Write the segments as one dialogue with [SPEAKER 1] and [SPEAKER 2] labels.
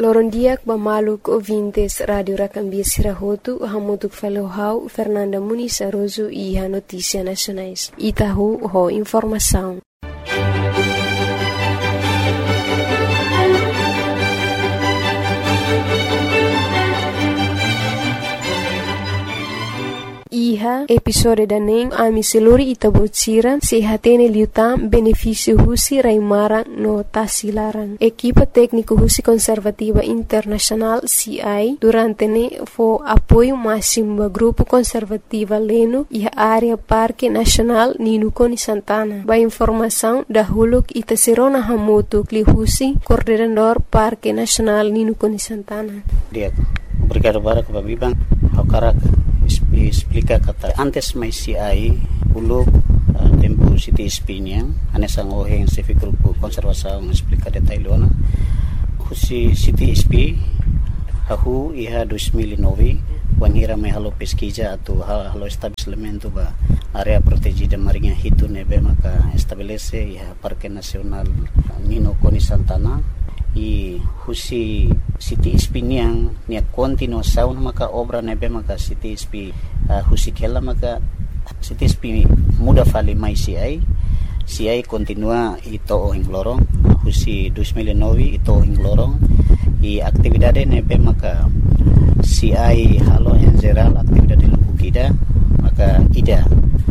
[SPEAKER 1] Lorondiak bamaluk ouvintes Radio Rakambia Sirahotu, hamutuk falohau Fernanda Muniz Aroso e a Notícia Nacionais. Itahu ho informação. Iha episode daning ami seluri itabocira sehatene liutam benefício husi raimara no tasilaran. Equipa técnico husi conservativa internacional CI durante ne fo apoio máximo do grupo conservativa leno e a área Parque Nacional Ninukoni Santana. Ba informação da huluk itaserona hamoto kli husi coordenador Parque Nacional Ninukoni Santana.
[SPEAKER 2] Obrigado para que babibang hakarak explica kata antes mai CI uluk tempo City Spiniang anesang oheng civic grupo konservasaung explica detailona husi City SP hahu iha 2009 wanhira mai halo pesquisa atau halo estabelecimento ba area protegida marinha hitu nebe maka estabelece iha Parque Nacional Ninukoni Santana e husi City SP niang nia continuação maka obra nebe maka City SP husi kela maka City SP muda fali mai CI continua ito ohing lorong husi 2009 ito ohing lorong e aktividade nebe maka CI halo en geral aktividade lubukida maka ida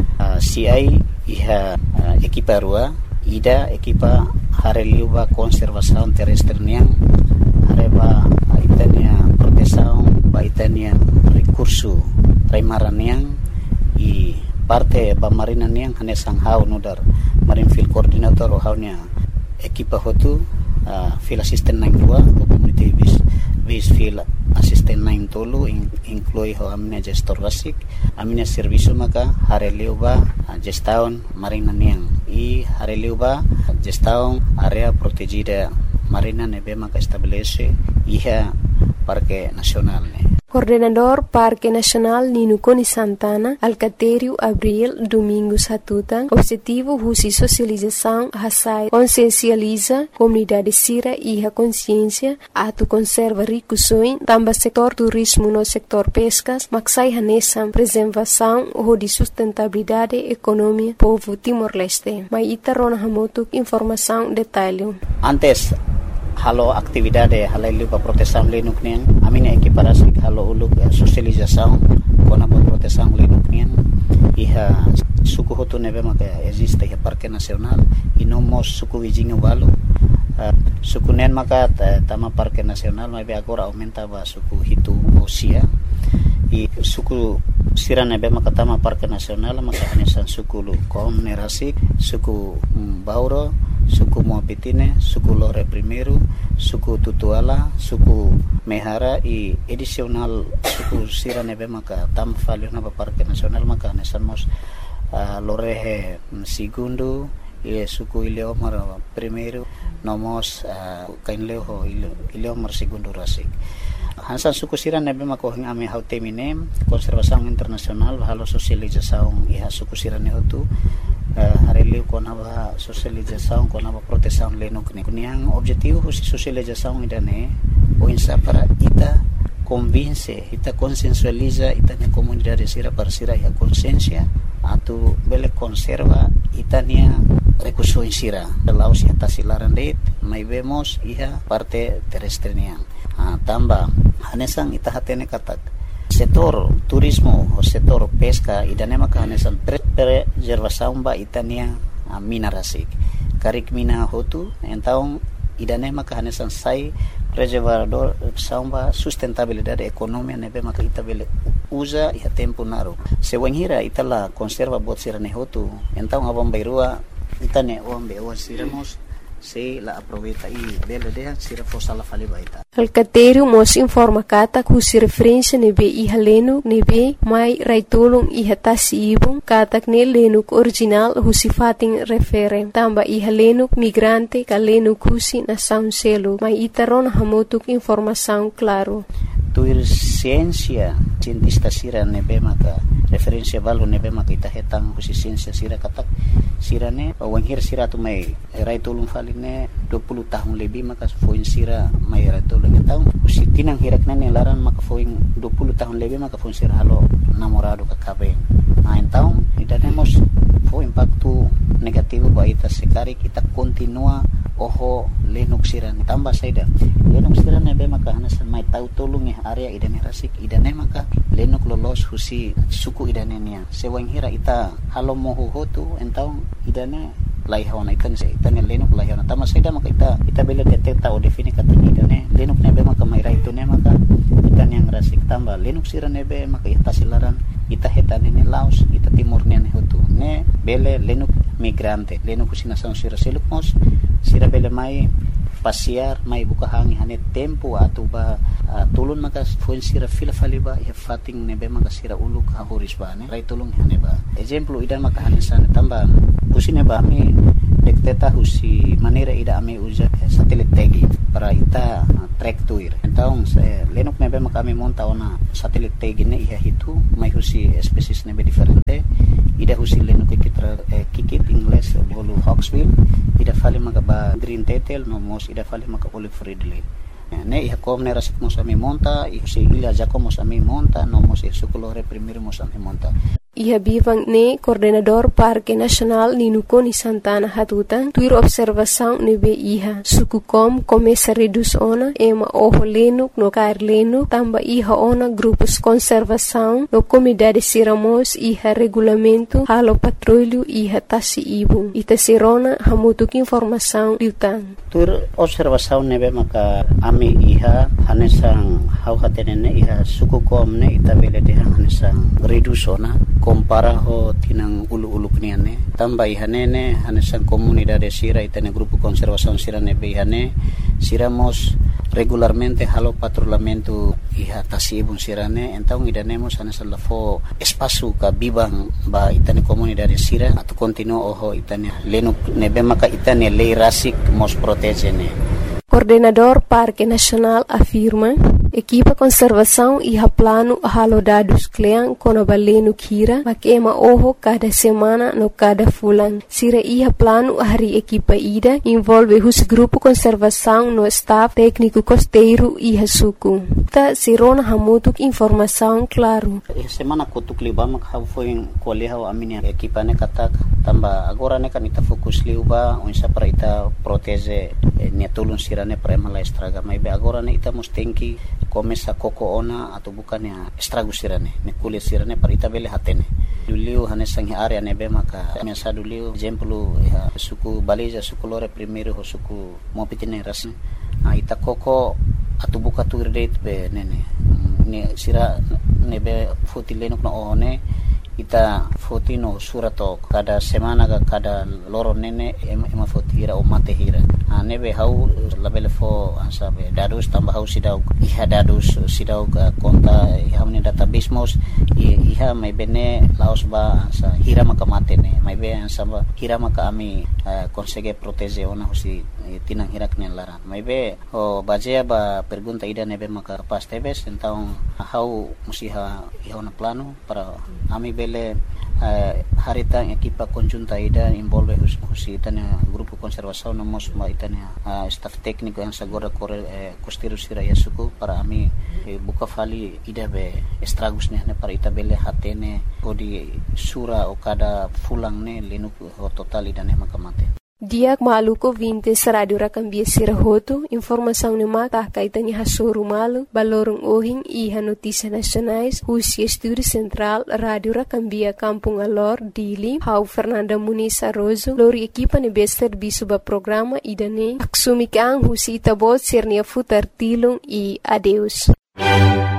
[SPEAKER 2] CI iha ekipa rua ida ekipa hareliuba konservasaun terrestre niang hareba itania protesaun ba itania recurso raimaran niang i parte ba marina niang hanesang hau nudar marine field coordinator o haunya ekipa hotu field assistant 92 community base field assistant 93 inclui ho amina gestor basic amina serviço maka hareliuba gestão marina niang e hareliuba gestão área protegida marina nebe maka estabelece iha Parque Nacional
[SPEAKER 1] Coordenador Parque Nacional Ninukoni Santana, Alcatério Abril Domingos Hatutang, objetivo husi socialização hasai consciencializa comunidade sira e a consciência atu conserva ricusoin tamba setor turismo no setor pescas maksai hanesam preservação ou de sustentabilidade economia povo Timor-Leste. Mai itarona hamotuk informação detalhe.
[SPEAKER 2] Antes halo aktividade halailu pa proteção lenuk niang amina equiparasi halo uluk socialização kona pa proteção lenuk niang iha suku hotu nebe maka existe iha Parque Nacional e nomos suku wijinga walu suku nen maka tama Parque Nacional mai agora aumenta ba suku hitu osia e suku sira nebe maka tama Parque Nacional maka hanesan suku lu kom nerasi suku bauro suku Moapitine, suku Lore Primeiro, suku Tutuala, suku Mehara e edicional suku sira nebe maka tam falio na Parque Nacional maka nesamos Lore Segundo e suku Ileomar Primeiro nomos kainleo Ileomar Segundo Rasik. Hansan suku sira nebe maka hing ame hautemine konservasaung internasional halo sosializasaung iha suku sira ne hotu hareliu kona ba socialização kona ba proteção lenok ne kuniang objetivo husi socialização idane o insa para ita convince ita consensualiza ita ne comunidade sira para sira ya consciência atu bele conserva itania recurso sira laos ya tasilaran det mai vemos iha parte terrestre niang tamba hanesang ita hatene katak setor turismo o setor pesca idane maka hanesan preservação ba itania mina rasik karik mina hotu então idane maka hanesan sai preservador samba sustentabilidade economia nebe maka itabele usa e tempo naro se wanhira itala conserva bot sirane hotu então abam bairua itane ombe o siramos se la aproveita e bela de sira fosala fali baita
[SPEAKER 1] Alcatério mos informa kata kusi referência nebe iha lenu nebe mai raitulung iha tasi ibung katak ne lenuk original husi fating refere tamba iha lenuk migrante ka lenuk husi na sound selo mai itaron hamotuk informação claro
[SPEAKER 2] tuir ciência cientista sira nebe maka referência valu nebe maka ita hetang husi ciência sira katak sirane wanghir sira tu mai rai tolong faline 20 tahun lebih maka foin sira mai rai tolong tahu usi tinang hirak nane laran maka foin 20 tahun lebih maka foin sira halo namorado kakabe tahu idanemos fo impacto negativo ba ita sekari kita continua oho lenuk sira tambah saida lenuk sira ne be maka hanasan mai tahu tolong area idane rasik idane maka lenuk lolos husi suku idane nia sewang hira ita halo mohu hotu entau idane laihona ikan se itane lenuk laihona tama saida maka ita bela deteta o defini kata idane lenuk ne be maka mai itu ne maka itan yang rasik tambah lenuk sira ne be maka ita silaran ita hetane ne laos ita timur ne hotu ne bele lenuk migrante lenuk husina sang sira selukmos sira bele mai pasiar mai buka hangi hane tempo atau ba tulun maka foin sira fila faliba ya fating nebe maka sira uluk hahuris ba ne rai tulung hane ba example idan maka hane sana tamba usine ba mi dekteta husi manera ida ame uja satelit tagi para ita track tuir então lenuk nebe maka mi monta ona satelit tagi ne iha hitu mai husi species nebe diferente ida husi lenuk kitra kikit ingles bolu hawksbill ida fali maka ba green tetel no mos ida fali maka olive ridley ne iha kom ne rasik mos ami monta si ila jakom mos ami monta no mos sukulore primero mos ami monta
[SPEAKER 1] Iha bivang ne coordenador Parque Nacional Ninukoni Santana Hatuta tuir observação nebe iha sukukom começa reduz ona ema oho lenuk no kair lenuk tamba iha ona grupos conservação no comunidade siramos iha regulamento halo patrulho iha tasi ibu ita sirona hamutuk informação liutan
[SPEAKER 2] tuir observação nebe maka ami iha hanesang hau hatenene iha sukukom ne ita bele de hanesang reduz ona compara ho tinang ulu-ulu kniane tamba ihanene hanesan comunidade sira itane grupo conservação sira nebe ihane siramos regularmente halo patrulhamento iha tasibun sirane então idanemos hanesan lafo espaço ka bibang ba itane comunidade sira atau continuo oho itane lenuk nebe maka itane lei rasik mos protegene.
[SPEAKER 1] Coordenador Parque Nacional afirma equipa conservação iha plano halo dados klean kono balenu kira makema oho cada semana no cada fulan sira iha plano hari equipa ida envolve hus grupo conservação no staff técnico costeiro iha suku ta sirona hamutuk informação claro
[SPEAKER 2] semana kutuk liba mak ha foi koleha amini equipa ne katak tamba agora ne kan ita fokus liba unsa para ita protege ne tulun sira ne prema la estraga mai be agora ne ita mustenki começa koko ona atau bukan ya estrago sirane ne kulit sirane parita bele hatene duliu hanesang area nebe maka mesa duliu exemplo ya suku baliza suku lore primero ho suku mopitine ras ita koko atau buka tu date be nene ne sira nebe fotilenok na one ita fotino surato kada semana kada loro nene ema fotira o mate hira nebe hau labele fo sabe dadus tambah hau sidau iha dadus sidau konta iha meni database mos iha mai bene laos ba sa hira maka mate ne mai be samba hira maka ami consegue protege ona husi tinang hirak ne lara mai be o bajea ba pergunta ida nebe maka pas tebes então hau musiha iha na plano para ami bele harita equipa conjunta ida envolve husi tanya grupo conservação no mos ma itania staff técnico yang sagora costeiro sira yasuku para ami buka fali ida be estragos ne para ita bele hatene podi sura o kada fulang ne lenuk total ida ne makamate
[SPEAKER 1] Diak maluko 20 Radio Rakambia Sirahoto, informação ni mata kaitanya hasuru malu, balorong ohing iha notícia nacionais, husi estúdio central Radio Rakambia Kampung Alor, Dili, hau Fernanda Muniz Arrozo, lori equipa ni bester bisuba programa idane, aksumikang husi itabot sirnia futar tilong I adeus.